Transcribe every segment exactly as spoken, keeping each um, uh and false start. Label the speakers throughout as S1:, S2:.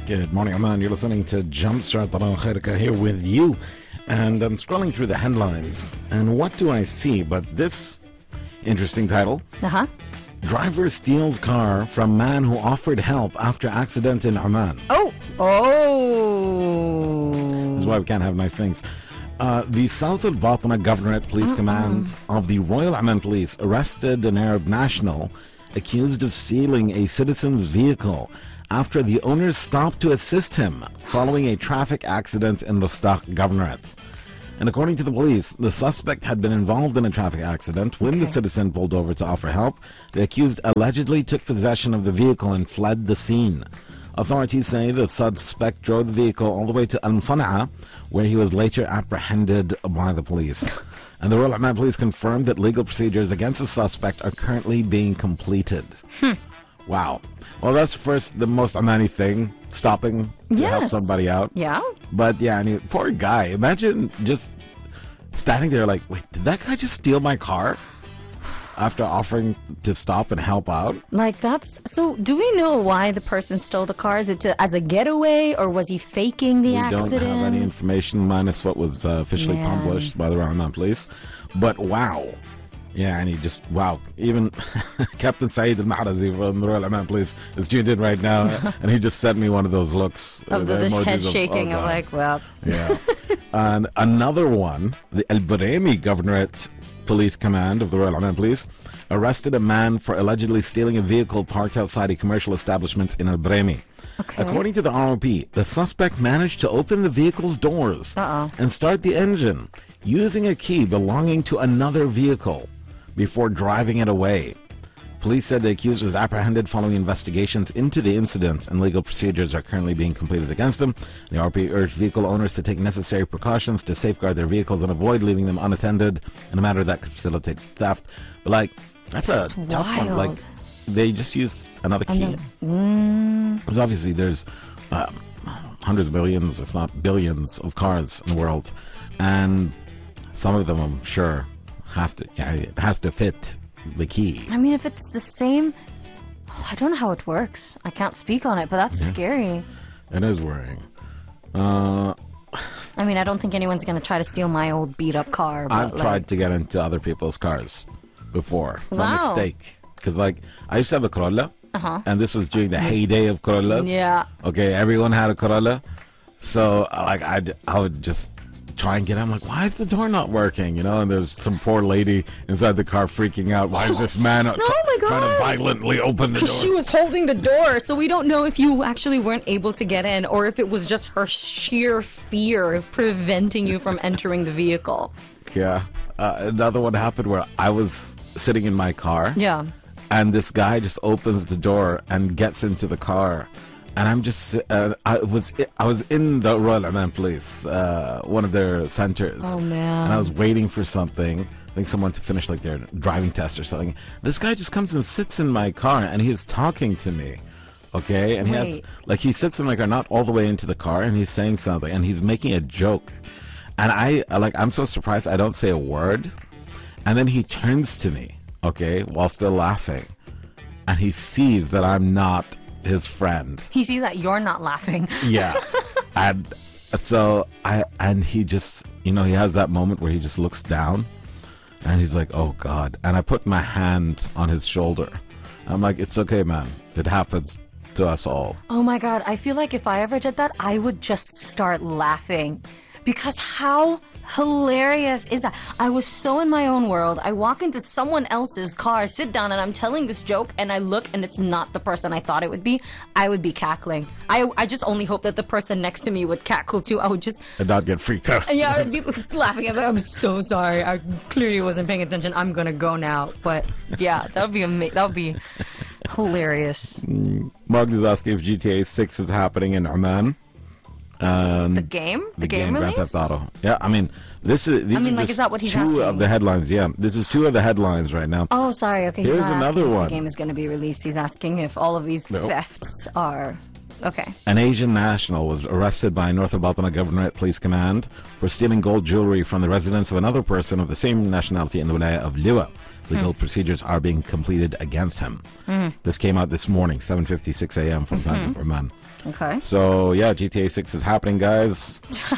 S1: Good morning, Oman. You're listening to Jumpstart Taran Khairka here with you. And I'm scrolling through the headlines. And what do I see but this interesting title?
S2: Uh-huh.
S1: Driver steals car from man who offered help after accident in Oman.
S2: Oh! Oh!
S1: This is why we can't have nice things. Uh, the South Al Batna Governorate Police uh-uh. Command of the Royal Oman Police arrested an Arab national accused of stealing a citizen's vehicle after the owner stopped to assist him following a traffic accident in Rostaq Governorate. And according to the police, the suspect had been involved in a traffic accident when okay. the citizen pulled over to offer help. The accused allegedly took possession of the vehicle and fled the scene. Authorities say the suspect drove the vehicle all the way to Al-Musana'a, where he was later apprehended by the police. And the Royal Oman Police confirmed that legal procedures against the suspect are currently being completed.
S2: Hmm.
S1: Wow. Well, that's first the most Omani thing, stopping to
S2: yes.
S1: help somebody out.
S2: Yeah.
S1: But yeah, I mean, poor guy. Imagine just standing there like, wait, did that guy just steal my car? After offering to stop and help out?
S2: Like that's... So, do we know why the person stole the car? Is it to, as a getaway, or was he faking the
S1: we
S2: accident?
S1: We don't have any information, minus what was uh, officially
S2: Man.
S1: published by the Royal Oman Police. But wow. Yeah, and he just, wow. Even Captain Saeed Al-Mahrazi from the Royal Oman Police is tuned in right now, and he just sent me one of those looks.
S2: Of the, the head shaking
S1: of,
S2: of
S1: oh
S2: like, well...
S1: Yeah. And another one, the Al Brahmi Governorate Police Command of the Royal Oman Police arrested a man for allegedly stealing a vehicle parked outside a commercial establishment in Al Brahmi.
S2: Okay.
S1: According to the R O P, the suspect managed to open the vehicle's doors
S2: Uh-oh.
S1: and start the engine using a key belonging to another vehicle before driving it away. Police said the accused was apprehended following investigations into the incident, and legal procedures are currently being completed against him. The R P urged vehicle owners to take necessary precautions to safeguard their vehicles and avoid leaving them unattended in a manner that could facilitate theft. But, like, that's, that's a tough
S2: wild.
S1: one. Like, they just use another key.
S2: Mm.
S1: Because obviously there's um, hundreds of millions, if not billions, of cars in the world. And some of them, I'm sure, have to, yeah, it has to fit the key.
S2: I mean, if it's the same, oh, I don't know how it works. I can't speak on it, but that's yeah. scary.
S1: It is worrying. Uh,
S2: I mean, I don't think anyone's going to try to steal my old beat-up car. But
S1: I've
S2: like...
S1: tried to get into other people's cars before.
S2: Wow.
S1: No mistake. Because, like, I used to have a Corolla,
S2: uh-huh.
S1: and this was during the heyday of Corollas.
S2: Yeah.
S1: Okay, everyone had a Corolla. So, like, I'd, I would just try and get in. I'm like, why is the door not working? You know, and there's some poor lady inside the car freaking out. Why is this man
S2: oh my God.
S1: trying to violently open the door?
S2: Because she was holding the door, so we don't know if you actually weren't able to get in or if it was just her sheer fear preventing you from entering the vehicle.
S1: Yeah. Uh, another one happened where I was sitting in my car.
S2: Yeah.
S1: And this guy just opens the door and gets into the car. And I'm just, uh, I was I was in the Royal Oman Police, uh, one of their centers.
S2: Oh, man.
S1: And I was waiting for something, I think someone to finish like their driving test or something. This guy just comes and sits in my car and he's talking to me. Okay? And he
S2: Wait.
S1: has, like, he sits in my car, not all the way into the car, and he's saying something, and he's making a joke. And I, like, I'm so surprised I don't say a word. And then he turns to me, okay, while still laughing. And he sees that I'm not his friend.
S2: He sees that you're not laughing.
S1: Yeah. And so I, and he just, you know, he has that moment where he just looks down and he's like, oh God. And I put my hand on his shoulder. I'm like, it's okay, man. It happens to us all.
S2: Oh my God. I feel like if I ever did that, I would just start laughing. Because how hilarious is that? I was so in my own world. I walk into someone else's car, sit down, and I'm telling this joke, and I look, and it's not the person I thought it would be. I would be cackling. I, I just only hope that the person next to me would cackle too. I would just...
S1: And not get freaked out.
S2: Yeah, I'd be laughing at it. I'm so sorry. I clearly wasn't paying attention. I'm going to go now. But yeah, that would be amazing. That would be hilarious.
S1: Mm. Magda's asking if G T A six is happening in Oman. Um,
S2: the game? The,
S1: the
S2: game,
S1: game
S2: release?
S1: Grand Theft Auto. Yeah, I mean, this is. These
S2: I mean,
S1: are
S2: like,
S1: just
S2: is that what he's
S1: two
S2: asking?
S1: of the headlines. Yeah, this is two of the headlines right now.
S2: Oh, sorry. Okay, he's
S1: Here's
S2: not
S1: another
S2: asking
S1: one.
S2: if the game is going to be released. He's asking if all of these
S1: Nope.
S2: thefts are Okay.
S1: An Asian national was arrested by North Al-Batna Governorate Police Command for stealing gold jewelry from the residence of another person of the same nationality in the wilaya of Liwa. Legal mm. procedures are being completed against him. Mm. This came out this morning, seven fifty-six a.m. from mm-hmm. time for man.
S2: Okay.
S1: So, yeah, G T A six is happening, guys.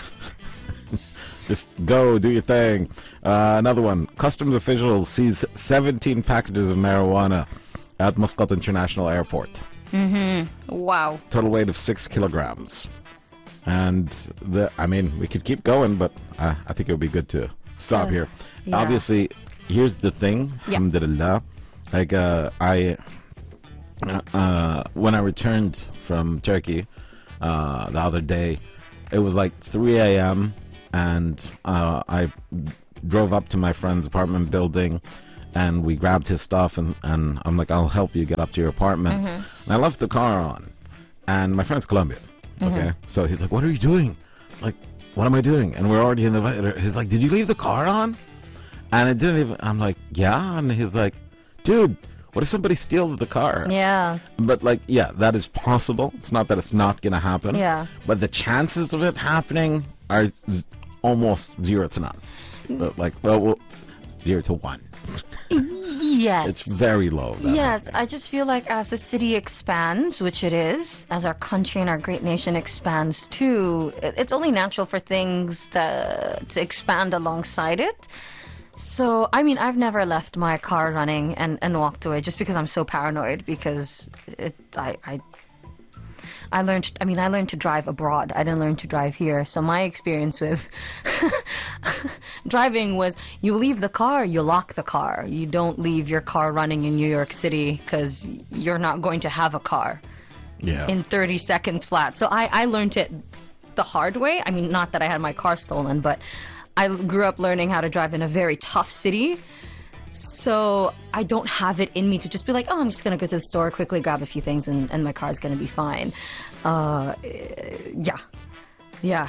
S1: Just go, do your thing. Uh, another one. Customs officials seize seventeen packages of marijuana at Muscat International Airport.
S2: Mm-hmm. Wow.
S1: Total weight of six kilograms. And, the I mean, we could keep going, but uh, I think it would be good to stop uh, here. Yeah. Obviously, here's the thing. Yeah. Alhamdulillah. Like, uh, I, uh, when I returned from Turkey uh, the other day, it was like three a.m., and uh, I drove up to my friend's apartment building, and we grabbed his stuff, and, and I'm like, I'll help you get up to your apartment. Mm-hmm. And I left the car on, and my friend's Colombian, okay? Mm-hmm. So he's like, what are you doing? Like, what am I doing? And we're already in the... He's like, did you leave the car on? And it didn't even... I'm like, yeah. And he's like, dude, what if somebody steals the car?
S2: Yeah.
S1: But, like, yeah, that is possible. It's not that it's not going to happen.
S2: Yeah.
S1: But the chances of it happening are z- almost zero to none. But like, well, well, zero to one.
S2: Yes.
S1: It's very low.
S2: Yes.
S1: happening.
S2: I just feel like as the city expands, which it is, as our country and our great nation expands too, it's only natural for things to, to expand alongside it. So, I mean, I've never left my car running and, and walked away just because I'm so paranoid, because it, I, I I learned, I mean, I learned to drive abroad. I didn't learn to drive here. So my experience with driving was you leave the car, you lock the car. You don't leave your car running in New York City because you're not going to have a car
S1: yeah.
S2: in thirty seconds flat. So I, I learned it the hard way. I mean, not that I had my car stolen, but I grew up learning how to drive in a very tough city. So I don't have it in me to just be like, oh, I'm just going to go to the store, quickly grab a few things, and, and my car's going to be fine. Uh, yeah. Yeah.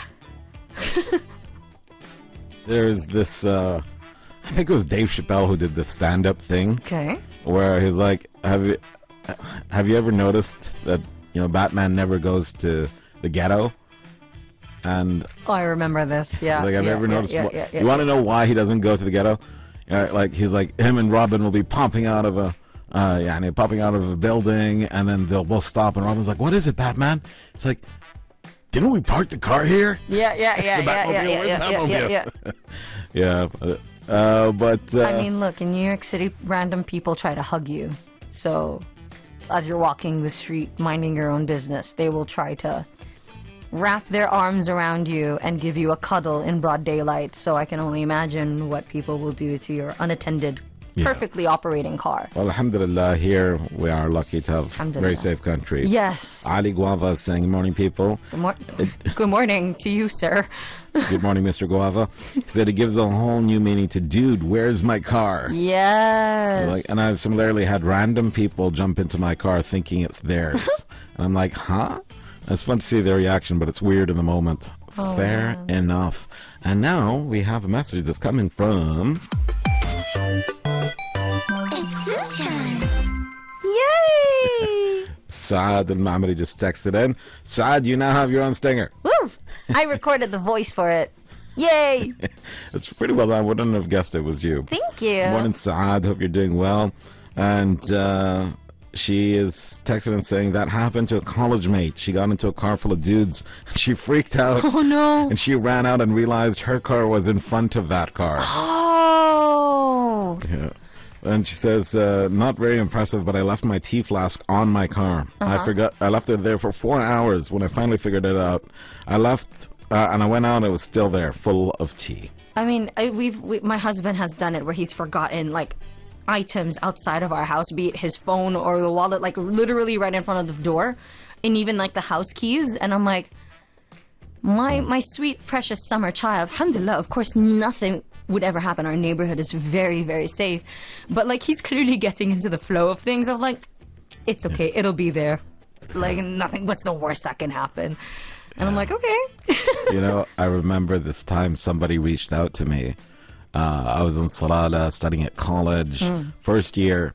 S1: There's this, uh, I think it was Dave Chappelle who did the stand-up thing.
S2: Okay.
S1: Where he's like, have you, have you ever noticed that, you know, Batman never goes to the ghetto? And
S2: oh, I remember this, yeah.
S1: Like, have
S2: yeah,
S1: you ever
S2: yeah,
S1: noticed?
S2: Yeah,
S1: what,
S2: yeah, yeah,
S1: you want to
S2: yeah.
S1: know why he doesn't go to the ghetto? Uh, like he's like him and Robin will be popping out of a uh yeah, and they're popping out of a building, and then they'll both stop, and Robin's like, what is it, Batman? It's like, didn't we park the car here?
S2: Yeah, yeah, yeah, yeah, yeah, yeah, yeah, yeah, yeah,
S1: yeah. yeah. Uh, but uh,
S2: I mean, look, in New York City, random people try to hug you. So as you're walking the street, minding your own business, they will try to wrap their arms around you and give you a cuddle in broad daylight. So I can only imagine what people will do to your unattended, yeah. perfectly operating car.
S1: Well, alhamdulillah, here we are lucky to have a very safe country.
S2: Yes.
S1: Ali Guava is saying, good morning, people.
S2: Good, mor- good morning to you, sir.
S1: Good morning, Mister Guava. He said it gives a whole new meaning to, dude, where's my car?
S2: Yes.
S1: Like, and I similarly had random people jump into my car thinking it's theirs. And I'm like, huh? It's fun to see their reaction, but it's weird in the moment. Oh, Fair man. enough. And now we have a message that's coming from...
S3: It's Sunshine.
S2: Yay!
S1: Saad al-Ma'amari just texted in. Saad, you now have your own stinger.
S2: Woo! I recorded the voice for it. Yay!
S1: It's pretty well done. I wouldn't have guessed it was you.
S2: Thank you.
S1: Good morning, Saad. Hope you're doing well. And, uh... she is texting and saying that happened to a college mate. She got into a car full of dudes. She freaked out.
S2: Oh, no.
S1: And she ran out and realized her car was in front of that car.
S2: Oh.
S1: Yeah. And she says, uh, not very impressive, but I left my tea flask on my car. Uh-huh. I forgot. I left it there for four hours. When I finally figured it out, I left uh, and I went out. It was still there, full of tea.
S2: I mean, I, we've we, my husband has done it where he's forgotten, like, items outside of our house, be it his phone or the wallet, like literally right in front of the door, and even like the house keys. And I'm like, my my sweet precious summer child, alhamdulillah, of course nothing would ever happen. Our neighborhood is very, very safe. But like, he's clearly getting into the flow of things of like, it's okay, it'll be there. Like, nothing, what's the worst that can happen? And yeah. I'm like, okay.
S1: You know, I remember this time somebody reached out to me. Uh, I was in Salalah studying at college, mm. first year,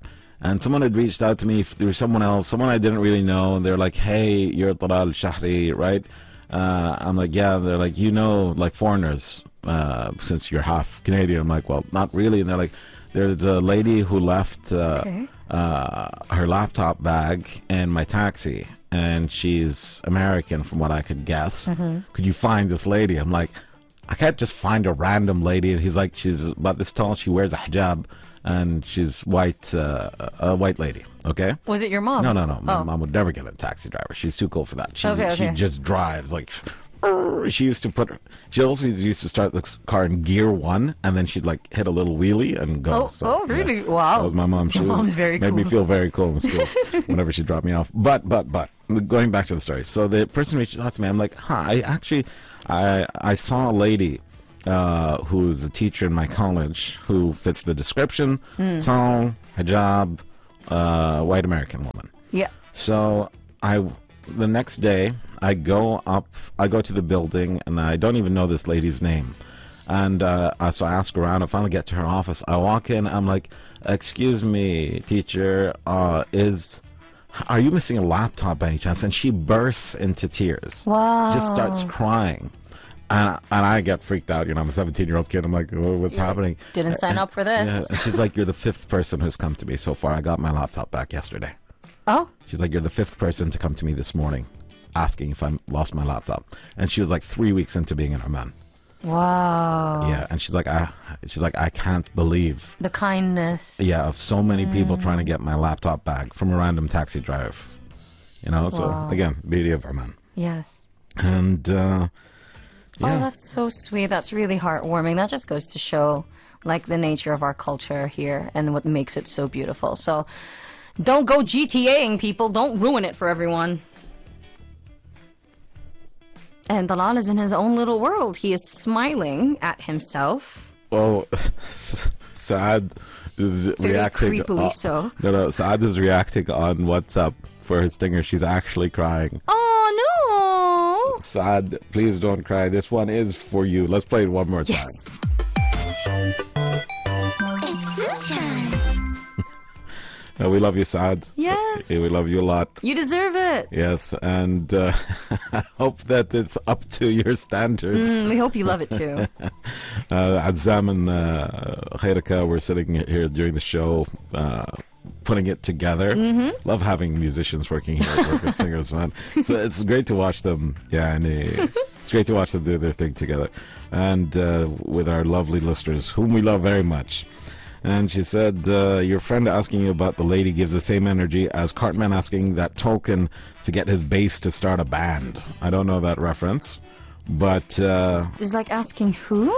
S1: And someone had reached out to me through someone else, someone I didn't really know, and they're like, "Hey, you're Talal Shahri, right?" Uh, I'm like, "Yeah." They're like, "You know, like foreigners, uh, since you're half Canadian." I'm like, "Well, not really." And they're like, "There's a lady who left uh,
S2: Okay.
S1: uh, her laptop bag in my taxi, and she's American, from what I could guess. Could you find this lady?" I'm like, "I can't just find a random lady." And he's like, "She's about this tall. She wears a hijab, and she's white, uh, a white lady." Okay.
S2: Was it your mom?
S1: No, no, no. My
S2: Oh.
S1: mom would never get a taxi driver. She's too cool for that. She,
S2: Okay,
S1: she
S2: okay.
S1: just drives like. She used to put her. She also used to start the car in gear one, and then she'd like hit a little wheelie and go.
S2: Oh, oh, really? Wow.
S1: That was my mom. She
S2: Your
S1: was,
S2: mom's very
S1: made me
S2: cool.
S1: feel very cool in school whenever she dropped me off. But, but, but, going back to the story. So the person reached out to me. I'm like, huh, I actually, I, I saw a lady uh, who's a teacher in my college who fits the description.
S2: Hmm.
S1: Tall, hijab, uh, white American woman.
S2: Yeah.
S1: So I, the next day, I go up, I go to the building, and I don't even know this lady's name. And uh, I- so I ask around. I finally get to her office. I walk in. I'm like, "Excuse me, teacher, uh, is are you missing a laptop by any chance?" And she bursts into tears.
S2: Wow.
S1: Just starts crying. And, and I get freaked out. You know, I'm a seventeen-year-old kid. I'm like, "Oh, what's happening?"
S2: Didn't sign up for this.
S1: Yeah, and she's like, "You're the fifth person who's come to me so far. I got my laptop back yesterday."
S2: Oh.
S1: She's like, "You're the fifth person to come to me this morning asking if I lost my laptop." And she was like three weeks into being in her man.
S2: Wow.
S1: Yeah, and she's like, I, she's like, "I can't believe,
S2: The kindness.
S1: yeah, of so many people
S2: Mm.
S1: trying to get my laptop back from a random taxi drive." You know, so
S2: Wow.
S1: again, beauty of Oman.
S2: Yes.
S1: And uh, yeah,
S2: Oh, that's so sweet. That's really heartwarming. That just goes to show, like, the nature of our culture here and what makes it so beautiful. So, don't go GTAing, people. Don't ruin it for everyone. And Talal is in his own little world. He is smiling at himself.
S1: well, Saad is
S2: Very
S1: reacting.
S2: creepily
S1: uh,
S2: so.
S1: No, no, Saad is reacting on WhatsApp for his stinger. She's actually crying.
S2: Oh, no.
S1: Saad, please don't cry. This one is for you. Let's play it one more time.
S2: Yes.
S3: It's Sushan.
S1: No, we love you, Saad.
S2: Yes.
S1: We love you a lot.
S2: You deserve it.
S1: Yes, and uh, I hope that it's up to your standards.
S2: Mm, we hope you love it too.
S1: Uh, Azam and uh, Khairika were sitting here during the show, uh, putting it together. Mm-hmm. Love having musicians working here at work with singers, man. So it's great to watch them. Yeah, and uh, it's great to watch them do their thing together, and uh, with our lovely listeners, whom we love very much. And she said, uh, "Your friend asking you about the lady gives the same energy as Cartman asking that Tolkien to get his bass to start a band." I don't know that reference, but uh,
S2: It's like asking who?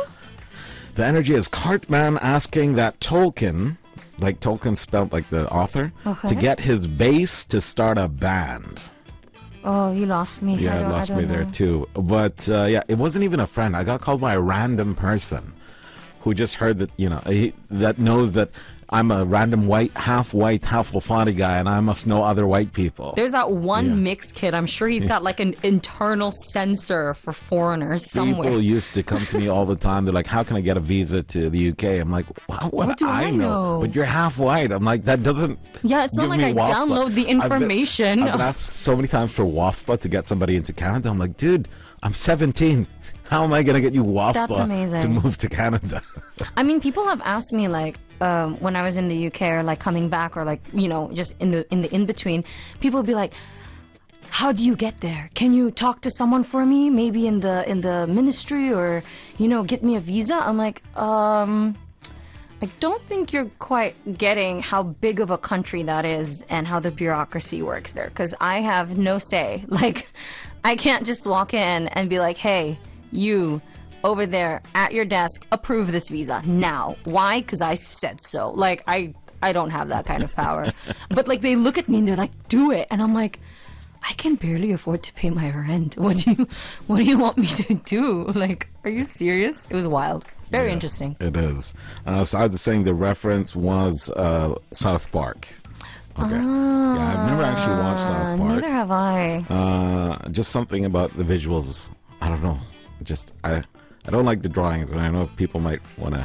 S1: the energy is Cartman asking that Tolkien, like Tolkien spelled like the author,
S2: Okay.
S1: to get his bass to start a band.
S2: Oh, you lost me. I
S1: Yeah, it
S2: don't- I
S1: lost
S2: don't
S1: me there
S2: know.
S1: too. But uh, yeah, it wasn't even a friend. I got called by a random person who just heard that, you know, he, that knows that I'm a random white, half white, half Lafani guy, and I must know other white people.
S2: There's that one
S1: Yeah.
S2: mixed kid. I'm sure he's got like an internal censor for foreigners somewhere.
S1: People used to come to me all the time. They're like, "How can I get a visa to the U K?" I'm like, "What, what,
S2: What do I know?
S1: But you're half white." I'm like, that doesn't.
S2: Yeah, it's not
S1: give
S2: like
S1: me
S2: I
S1: wasla.
S2: download the
S1: I've been-
S2: information.
S1: I've been, asked so many times for wasla to get somebody into Canada. I'm like, dude, I'm seventeen. How am I going to get you wasla
S2: That's amazing.
S1: to move to Canada?
S2: I mean, people have asked me like um, when I was in the U K or like coming back or like you know just in the in the in between. People would be like, "How do you get there? Can you talk to someone for me? Maybe in the in the ministry or you know get me a visa?" I'm like, um. I don't think you're quite getting how big of a country that is and how the bureaucracy works there. Because I have no say. Like, I can't just walk in and be like, "Hey, you over there at your desk, approve this visa now." Why? Because I said so. Like, I I don't have that kind of power. But like, they look at me and they're like, "Do it," and I'm like, I can barely afford to pay my rent. What do you What do you want me to do? Like, are you serious? It was wild. Very
S1: Yeah,
S2: interesting.
S1: It is. Uh, so I was saying the reference was uh, South Park. Okay. yeah, I've never actually watched South
S2: Uh,
S1: Park.
S2: neither have I.
S1: Uh, just something about the visuals. I don't know. Just I, I don't like the drawings, and I know people might want to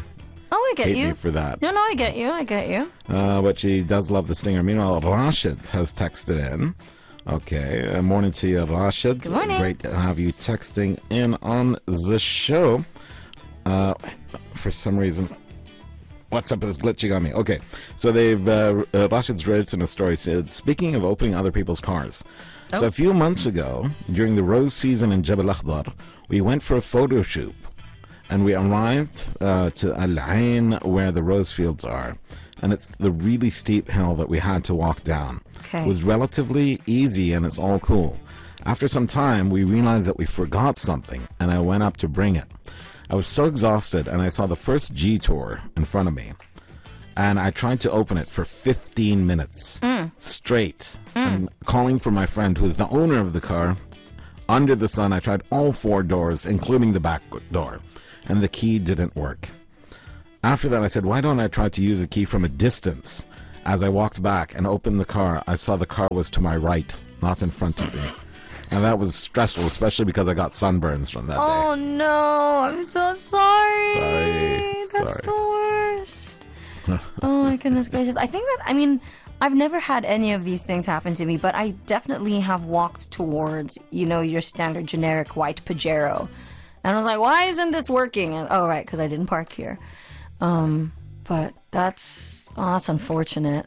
S2: Oh, I get
S1: hate
S2: you.
S1: me for that.
S2: No, no, I get you. I get you.
S1: Uh, but she does love the stinger. Meanwhile, Rashid has texted in. Okay. Uh, morning to you, Rashid.
S2: Good morning.
S1: Great to have you texting in on the show. Uh, for some reason, WhatsApp is glitching on me. Okay. So they've, uh, uh, Rashid's written a story. Said, speaking of opening other people's cars.
S2: Oh.
S1: So a few months ago, during the rose season in Jabal Akhdar, we went for a photo shoot. And we arrived uh, to Al Ain, where the rose fields are. And it's the really steep hill that we had to walk down.
S2: Okay.
S1: It was relatively easy, and it's all cool. After some time, we realized that we forgot something, and I went up to bring it. I was so exhausted, and I saw the first G-Tour in front of me. And I tried to open it for fifteen minutes
S2: Mm.
S1: straight. Mm. And calling for my friend, who is the owner of the car. Under the sun, I tried all four doors, including the back door. And the key didn't work. After that, I said, why don't I try to use the key from a distance? As I walked back and opened the car, I saw the car was to my right, not in front of me. And that was stressful, especially because I got sunburns from that
S2: Oh,
S1: day.
S2: no. I'm so sorry.
S1: Sorry.
S2: That's
S1: Sorry.
S2: the worst. Oh, my goodness gracious. I think that, I mean, I've never had any of these things happen to me, but I definitely have walked towards, you know, your standard generic white Pajero. And I was like, why isn't this working? And, oh, right, because I didn't park here. Um, but that's, oh, that's unfortunate.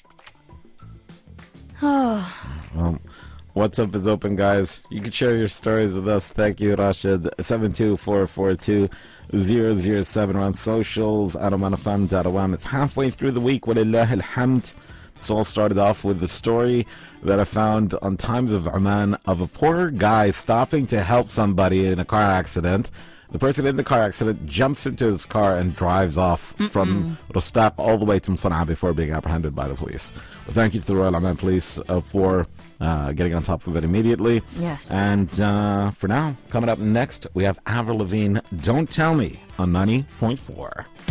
S2: Oh.
S1: Well, WhatsApp is open, guys. You can share your stories with us. Thank you, Rashid. seven two four four two zero zero seven on socials. Adamanafam dot awam. It's halfway through the week. Walillah alhamd. This all started off with the story that I found on Times of Oman of a poor guy stopping to help somebody in a car accident. The person in the car accident jumps into his car and drives off Mm-mm. from Rostaq all the way to Sana'a before being apprehended by the police. Well, thank you to the Royal Oman Police uh, for uh, getting on top of it immediately.
S2: Yes.
S1: And uh, for now, coming up next, we have Avril Lavigne, Don't Tell Me, on ninety point four.